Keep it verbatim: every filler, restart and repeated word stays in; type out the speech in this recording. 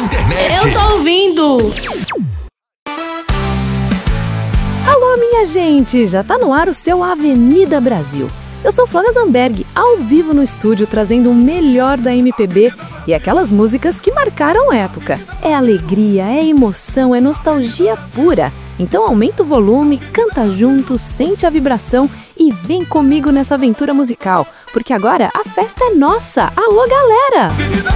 internet. Eu tô ouvindo. Alô, minha gente! Já tá no ar o seu Avenida Brasil. Eu sou Flora Zamberg, ao vivo no estúdio, trazendo o melhor da M P B e aquelas músicas que marcaram época. É alegria, é emoção, é nostalgia pura. Então aumenta o volume, canta junto, sente a vibração e vem comigo nessa aventura musical, porque agora a festa é nossa! Alô, galera!